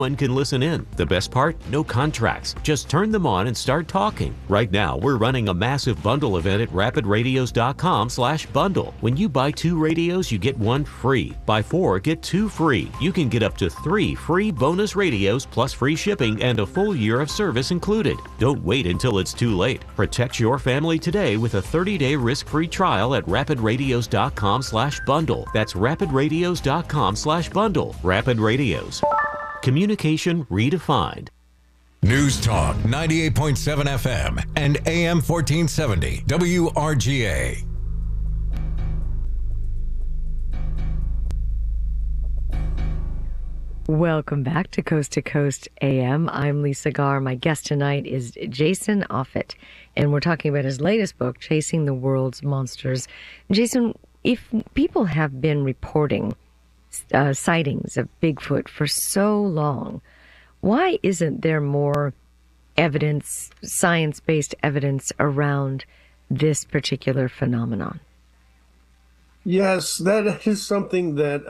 One can listen in. The best part? No contracts. Just turn them on and start talking. Right now, we're running a massive bundle event at rapidradios.com/bundle. When you buy 2 radios, you get 1 free. Buy 4, get 2 free. You can get up to 3 free bonus radios plus free shipping and a full year of service included. Don't wait until it's too late. Protect your family today with a 30-day risk-free trial at rapidradios.com/bundle. That's rapidradios.com/bundle. Rapid Radios. Communication redefined. News Talk 98.7 FM and AM 1470 WRGA. Welcome back to Coast AM. I'm Lisa Garr. My guest tonight is Jason Offutt, and we're talking about his latest book, Chasing the World's Monsters. Jason, if people have been reporting sightings of Bigfoot for so long, why isn't there more evidence, science-based evidence around this particular phenomenon? Yes, that is something that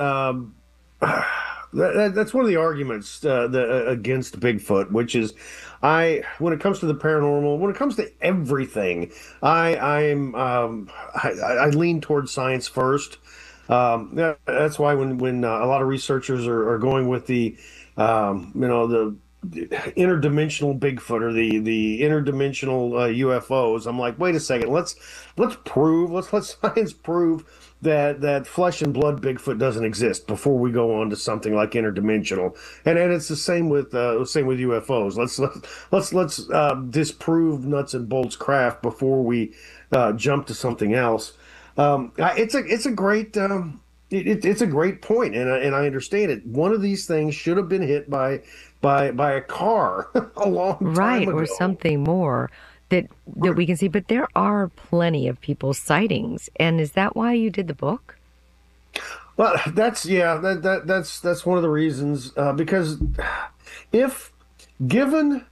that's one of the arguments against Bigfoot, which is when it comes to the paranormal, when it comes to everything, I lean towards science first. That's why when a lot of researchers are going with the interdimensional Bigfoot or the interdimensional UFOs, I'm like, wait a second, let's let science prove that flesh and blood Bigfoot doesn't exist before we go on to something like interdimensional. And it's the same with UFOs. Let's disprove nuts and bolts craft before we jump to something else. It's a great point, and I understand it. One of these things should have been hit by a car a long time ago. Or something more that we can see. But there are plenty of people's sightings, and is that why you did the book? Well, that's one of the reasons, because if given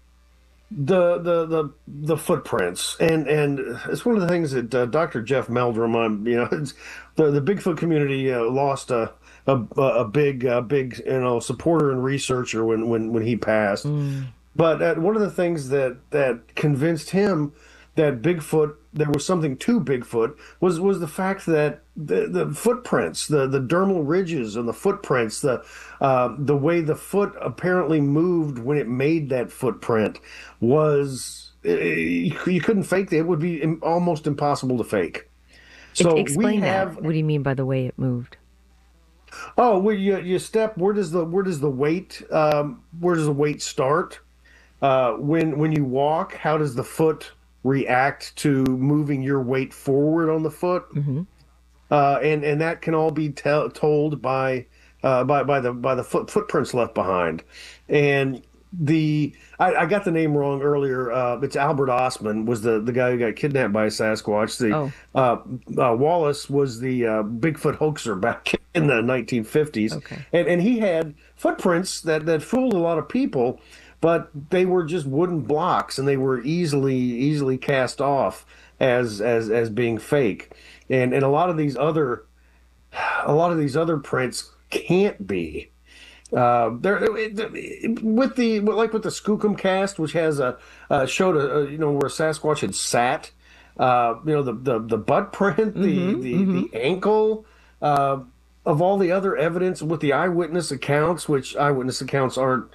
the footprints, and it's one of the things that Dr. Jeff Meldrum, the Bigfoot community lost a big supporter and researcher when he passed. But one of the things that convinced him that Bigfoot, there was something to Bigfoot, was the fact that the footprints, the dermal ridges and the footprints, the way the foot apparently moved when it made that footprint was, you couldn't fake it. It would be almost impossible to fake. So explain that. What do you mean by the way it moved? Oh, well, you step. Where does the weight start? When you walk, how does the foot react to moving your weight forward on the foot? Mm-hmm. And that can all be told by the footprints left behind. And I got the name wrong earlier. It's Albert Ostman was the guy who got kidnapped by a Sasquatch. Wallace was the Bigfoot hoaxer back in the 1950s. Okay. And he had footprints that fooled a lot of people, but they were just wooden blocks, and they were easily cast off as being fake. And a lot of these other prints can't be. There with the Skookum cast, which has showed where a Sasquatch had sat. The butt print, the ankle. Of all the other evidence with the eyewitness accounts, which eyewitness accounts aren't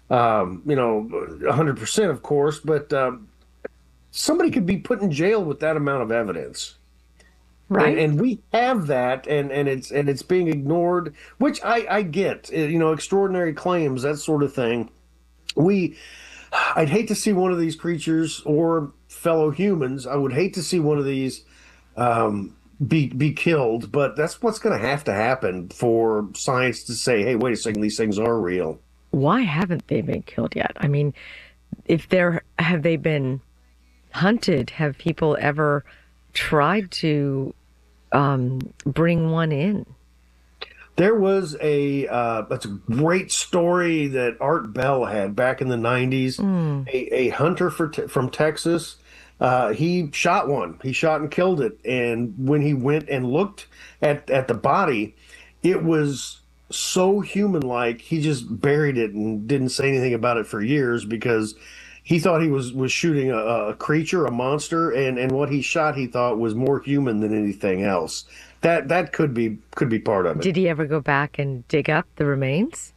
100%, of course, but somebody could be put in jail with that amount of evidence. Right. And we have that, and it's being ignored, which I get, extraordinary claims, that sort of thing. I'd hate to see one of these creatures or fellow humans. I would hate to see one of these be killed, but that's what's going to happen for science to say, hey, wait a second, these things are real. Why haven't they been killed yet? I mean, have they been hunted? Have people ever tried to bring one in? There was that's a great story that Art Bell had back in the 90s. A hunter from Texas, he shot one. He shot and killed it. And when he went and looked at the body, it was so human-like, he just buried it and didn't say anything about it for years because he thought he was shooting a creature, a monster, and what he shot he thought was more human than anything else. That could be part of it. Did he ever go back and dig up the remains?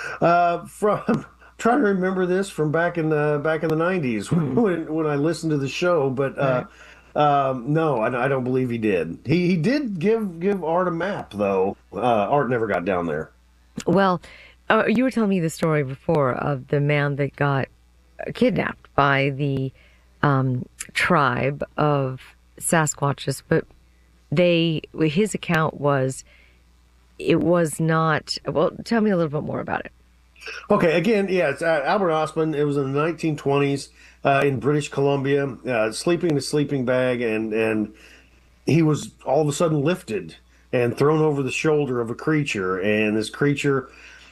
From trying to remember this from back in the 90s when I listened to the show, but no, I don't believe he did. He did give Art a map though. Art never got down there. Well, you were telling me the story before of the man that got kidnapped by the tribe of Sasquatches, but his account was it was not. Well, tell me a little bit more about it. Okay, again, yeah, it's Albert Ostman. It was in the 1920s in British Columbia, sleeping in a sleeping bag, and he was all of a sudden lifted and thrown over the shoulder of a creature, and this creature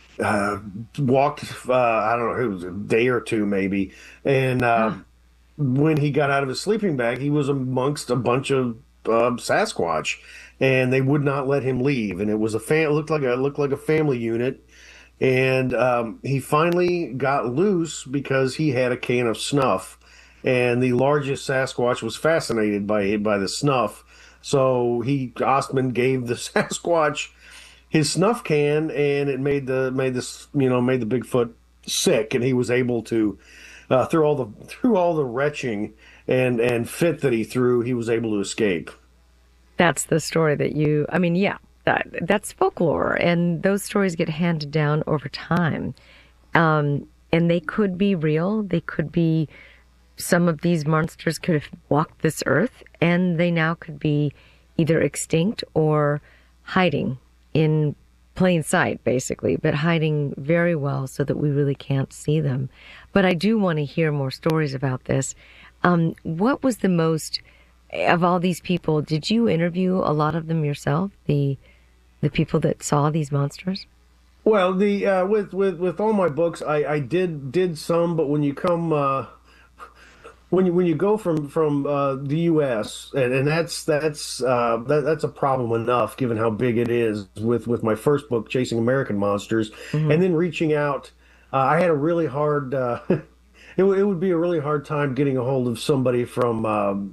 walked, I don't know, it was a day or two maybe, and when he got out of his sleeping bag, he was amongst a bunch of Sasquatch, and they would not let him leave, and it was looked like a family unit. And he finally got loose because he had a can of snuff, and the largest Sasquatch was fascinated by the snuff. So Ostman gave the Sasquatch his snuff can, and it made the Bigfoot sick, and he was able to through all the retching and fit that he threw, he was able to escape. That's the story that I mean, yeah, that's folklore, and those stories get handed down over time. And they could be real. They could be, some of these monsters could have walked this earth, and they now could be either extinct or hiding in plain sight, basically, but hiding very well so that we really can't see them. But I do want to hear more stories about this. What was the most, of all these people, did you interview a lot of them yourself, the people that saw these monsters? Well, the with all my books, I did some, but when you come when you go from the U.S. and that's a problem enough given how big it is with my first book, Chasing American Monsters, and then reaching out, I had a really hard. It would be a really hard time getting a hold of somebody from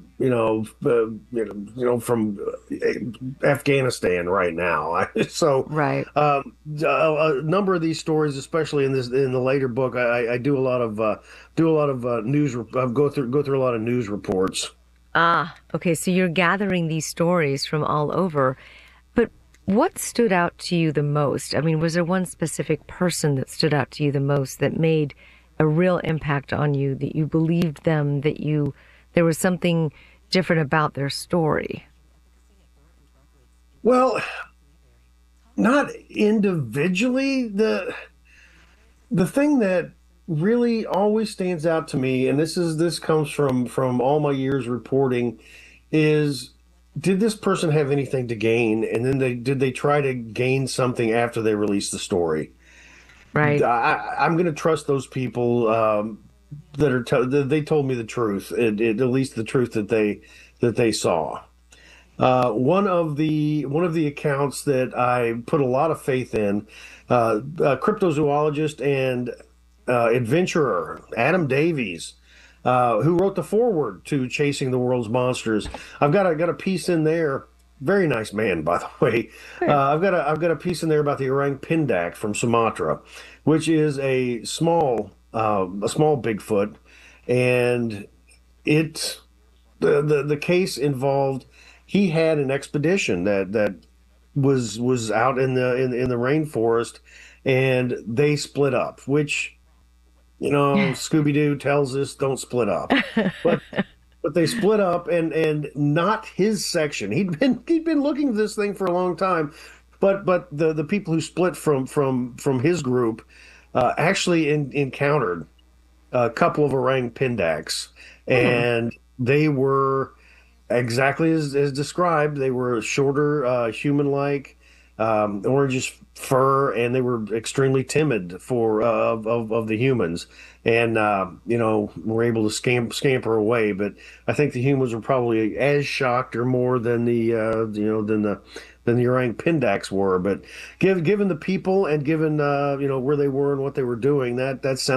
from Afghanistan right now. So Right. a number of these stories, especially in the later book, I do a lot of news. Go through a lot of news reports. Ah, okay. So you're gathering these stories from all over. But what stood out to you the most? I mean, was there one specific person that stood out to you the most that made a real impact on you, that you believed them, that there was something different about their story? Well, not individually. The thing that really always stands out to me, and this comes from all my years reporting, is did this person have anything to gain, and then did they try to gain something after they released the story? Right. I'm going to trust those people that they told me the truth, at least the truth that they saw. One of the accounts that I put a lot of faith in, a cryptozoologist and adventurer Adam Davies, who wrote the foreword to Chasing the World's Monsters. I've got a piece in there. Very nice man, by the way. I've got a piece in there about the orang pindak from Sumatra, which is a small Bigfoot, and the case involved, he had an expedition that was out in the rainforest, and they split up, which Scooby-Doo tells us don't split up, but they split up, and not his section. He'd been looking for this thing for a long time, but the people who split from his group actually encountered a couple of orang pindaks, and they were exactly as described. They were shorter, human-like, orangish fur, and they were extremely timid for of the humans, and were able to scamper away. But I think the humans were probably as shocked or more than the than the Orang Pindaks were. But given the people and given where they were and what they were doing, that sounds